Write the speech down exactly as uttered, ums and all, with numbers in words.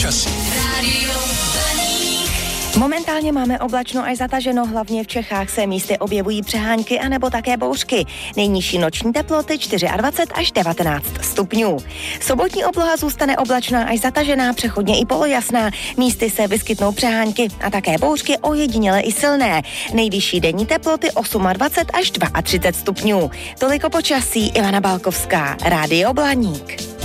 počasí. Momentálně máme oblačno až zataženo, hlavně v Čechách se místy objevují přehánky anebo také bouřky. Nejnižší noční teploty dvacet čtyři až devatenáct stupňů. Sobotní obloha zůstane oblačná až zatažená, přechodně i polojasná. Místy se vyskytnou přehánky a také bouřky, ojediněle i silné. Nejvyšší denní teploty dvacet osm až třicet dva stupňů. Toliko počasí, Ivana Balkovská, Rádio Blaník.